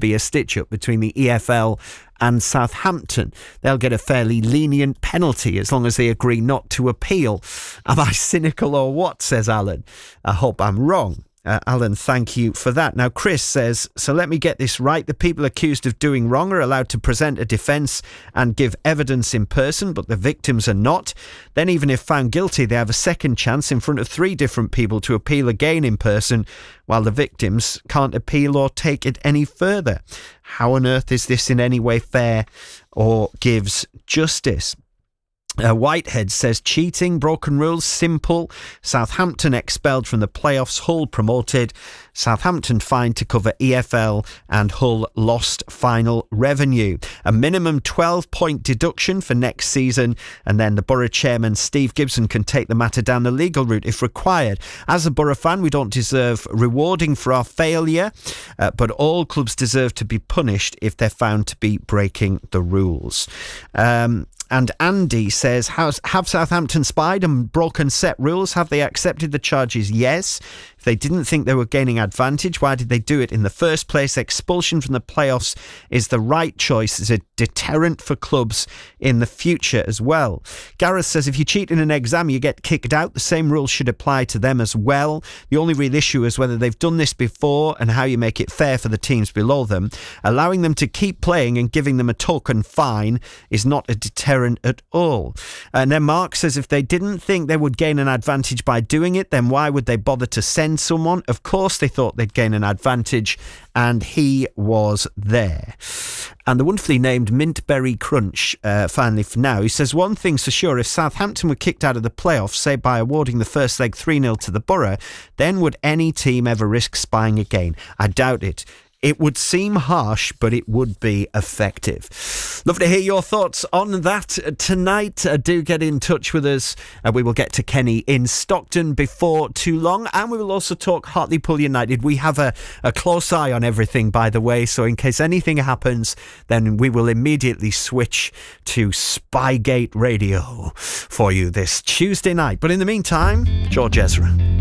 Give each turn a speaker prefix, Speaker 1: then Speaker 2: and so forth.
Speaker 1: be a stitch-up between the EFL and Southampton. They'll get a fairly lenient penalty as long as they agree not to appeal. Am I cynical or what, says Alan. I hope I'm wrong. Alan, thank you for that. Now, Chris says, so let me get this right. The people accused of doing wrong are allowed to present a defence and give evidence in person, but the victims are not. Then even if found guilty, they have a second chance in front of 3 different people to appeal again in person, while the victims can't appeal or take it any further. How on earth is this in any way fair or gives justice? Whitehead says cheating, broken rules, simple. Southampton expelled from the playoffs, Hull promoted. Southampton fined to cover EFL and Hull lost final revenue. A minimum 12-point deduction for next season, and then the Borough chairman Steve Gibson can take the matter down the legal route if required. As a Borough fan, we don't deserve rewarding for our failure, but all clubs deserve to be punished if they're found to be breaking the rules. And Andy says, have Southampton spied and broken set rules? Have they accepted the charges? Yes. If they didn't think they were gaining advantage, why did they do it in the first place? Expulsion from the playoffs is the right choice as a deterrent for clubs in the future as well. Gareth says, if you cheat in an exam, you get kicked out. The same rules should apply to them as well. The only real issue is whether they've done this before and how you make it fair for the teams below them. Allowing them to keep playing and giving them a token fine is not a deterrent at all. And then Mark says, if they didn't think they would gain an advantage by doing it, then why would they bother to send someone? Of course they thought they'd gain an advantage, and he was there. And the wonderfully named Mintberry Crunch, finally for now, he says, one thing's for sure, if Southampton were kicked out of the playoffs, say by awarding the first leg 3-0 to the Borough, then would any team ever risk spying again? I doubt it. It would seem harsh, but it would be effective. Love to hear your thoughts on that tonight. Do get in touch with us. We will get to Kenny in Stockton before too long. And we will also talk Hartlepool United. We have a close eye on everything, by the way. So in case anything happens, then we will immediately switch to Spygate Radio for you this Tuesday night. But in the meantime, George Ezra.